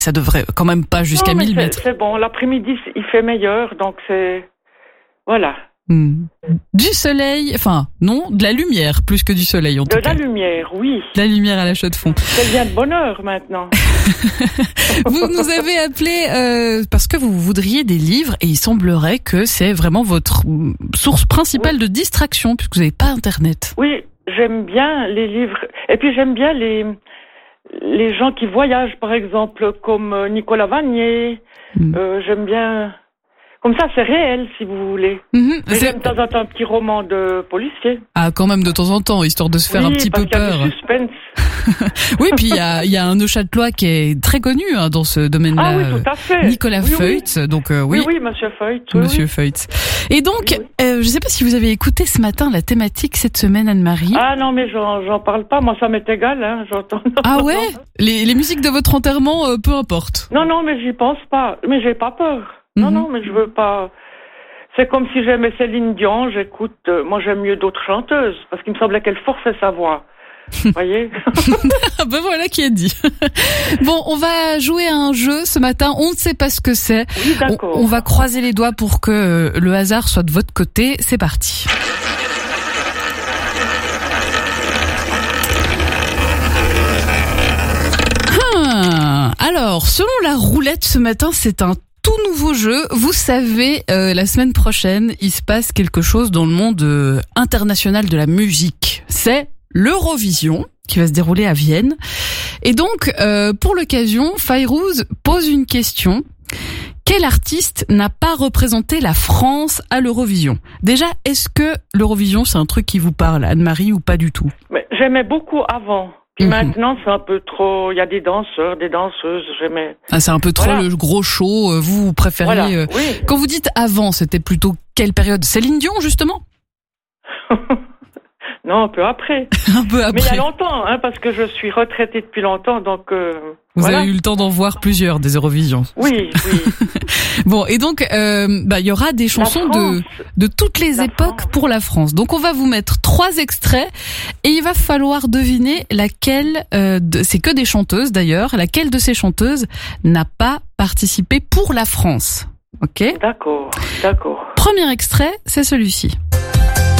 Ça devrait quand même pas jusqu'à 1000 mètres. C'est bon, l'après-midi, il fait meilleur, donc c'est... Voilà. Du soleil, enfin, non, de la lumière, plus que du soleil, en tout cas. De la lumière, oui. De la lumière à la Chaux-de-Fonds. C'est bien de bonheur, maintenant. Vous nous avez appelé parce que vous voudriez des livres, et il semblerait que c'est vraiment votre source principale de distraction, puisque vous n'avez pas Internet. Oui, j'aime bien les livres. Et puis, j'aime bien les gens qui voyagent, par exemple, comme Nicolas Vanier. J'aime bien... Comme ça, c'est réel, si vous voulez. Mais j'aime de temps en temps un petit roman de policier. Ah, quand même de temps en temps, histoire de se faire un petit peu peur. Oui, parce qu'il y a du suspense. Oui, puis il y a un Neuchâtelois qui est très connu dans ce domaine-là. Ah oui, tout à fait. Nicolas Feutz, donc oui. Oui, Monsieur Feutz. Monsieur Feutz. Et donc, je ne sais pas si vous avez écouté ce matin la thématique cette semaine, Anne-Marie. Ah non, mais j'en parle pas. Moi, ça m'est égal. Hein, j'entends. Ah ouais. Les musiques de votre enterrement, peu importe. Non, mais j'y pense pas. Mais j'ai pas peur. Non, mais je veux pas. C'est comme si j'aimais Céline Dion, j'écoute. Moi, j'aime mieux d'autres chanteuses parce qu'il me semblait qu'elle forçait sa voix. Vous voyez? Ben voilà qui est dit. Bon, on va jouer à un jeu ce matin. On ne sait pas ce que c'est. Oui, d'accord. On va croiser les doigts pour que le hasard soit de votre côté. C'est parti. Alors, selon la roulette ce matin, c'est un tout nouveau jeu. Vous savez, la semaine prochaine, il se passe quelque chose dans le monde international de la musique. C'est l'Eurovision qui va se dérouler à Vienne. Et donc, pour l'occasion, Fayrouz pose une question. Quel artiste n'a pas représenté la France à l'Eurovision? Déjà, est-ce que l'Eurovision, c'est un truc qui vous parle, Anne-Marie, ou pas du tout? Mais j'aimais beaucoup avant. Puis maintenant, c'est un peu trop... Il y a des danseurs, des danseuses, j'aimais... Ah, c'est un peu trop le gros show. Vous préfériez... Oui. Quand vous dites avant, c'était plutôt quelle période? Céline Dion, justement? Non, un peu après. Un peu après. Mais il y a longtemps, parce que je suis retraitée depuis longtemps, donc... Vous avez eu le temps d'en voir plusieurs, des Eurovisions. Oui. Bon, et donc, il y aura des chansons de toutes les époques pour la France. Donc, on va vous mettre 3 extraits et il va falloir deviner laquelle, c'est que des chanteuses d'ailleurs, laquelle de ces chanteuses n'a pas participé pour la France. Ok? D'accord. Premier extrait, c'est celui-ci.